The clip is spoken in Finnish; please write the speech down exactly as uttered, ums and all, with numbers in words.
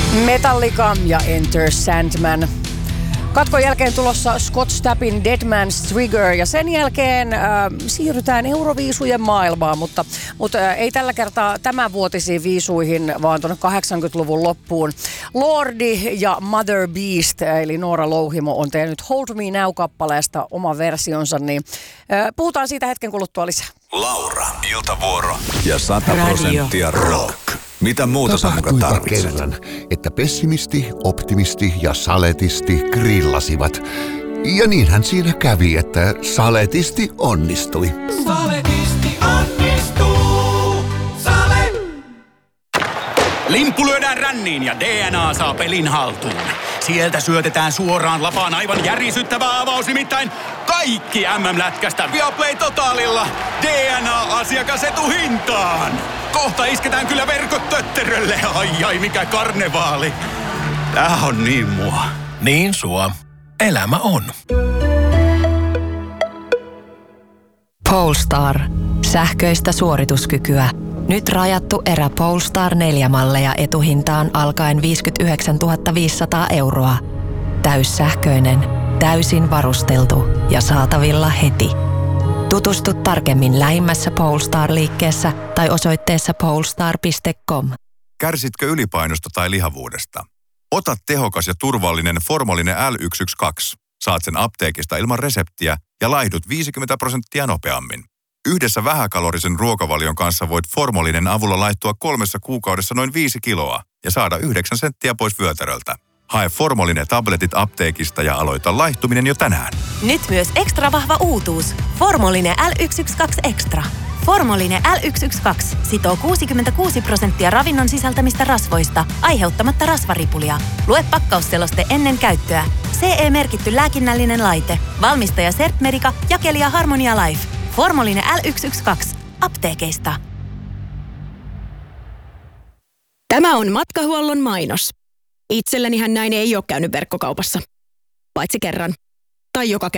Metallica ja Enter Sandman. Katkon jälkeen tulossa Scott Stappin Dead Man's Trigger ja sen jälkeen äh, siirrytään Euroviisujen maailmaan, mutta, mutta äh, ei tällä kertaa tämänvuotisiin viisuihin, vaan tuonne kahdeksankymmentäluvun loppuun. Lordi ja Mother Beast, eli Noora Louhimo, on tehnyt Hold Me Now-kappaleesta oman versionsa, niin äh, puhutaan siitä hetken kuluttua lisää. Laura, iltavuoro ja sata prosenttia rock. Mitä muuta sä muka tarvitset? Kerran, että pessimisti, optimisti ja saletisti grillasivat. Ja niinhän siinä kävi, että saletisti onnistui. Saletisti onnistuu. Sale! Limppu lyödään ränniin ja D N A saa pelin haltuun. Sieltä syötetään suoraan lapaan aivan järisyttävä avaus, nimittäin kaikki M M-lätkästä Viaplay Totalilla D N A-asiakasetuhintaan. Kohta isketään kyllä verkot tötterölle. Ai ai, mikä karnevaali. Tää on niin mua. Niin sua. Elämä on. Polestar. Sähköistä suorituskykyä. Nyt rajattu erä Polestar neljä-malleja etuhintaan alkaen viisikymmentäyhdeksäntuhatta viisisataa euroa. Täyssähköinen, täysin varusteltu ja saatavilla heti. Tutustu tarkemmin lähimmässä Polestar-liikkeessä tai osoitteessa polestar piste com. Kärsitkö ylipainosta tai lihavuudesta? Ota tehokas ja turvallinen Formolinen L yksi yksi kaksi. Saat sen apteekista ilman reseptiä ja laihdut viisikymmentä prosenttia nopeammin. Yhdessä vähäkalorisen ruokavalion kanssa voit Formolinen avulla laihtua kolmessa kuukaudessa noin viisi kiloa ja saada yhdeksän senttiä pois vyötäröltä. Hae Formolinen tabletit apteekista ja aloita laihtuminen jo tänään. Nyt myös ekstra vahva uutuus. Formolinen L yksi yksi kaksi Extra. Formolinen L yksi yksi kaksi sitoo kuusikymmentäkuusi prosenttia ravinnon sisältämistä rasvoista, aiheuttamatta rasvaripulia. Lue pakkausseloste ennen käyttöä. C E-merkitty lääkinnällinen laite. Valmistaja Sertmedica, jakelija Harmonia Life. Formolinen L yksi yksi kaksi. Apteekeista. Tämä on Matkahuollon mainos. Itsellänihän näin ei ole käynyt verkkokaupassa. Paitsi kerran. Tai joka kerta.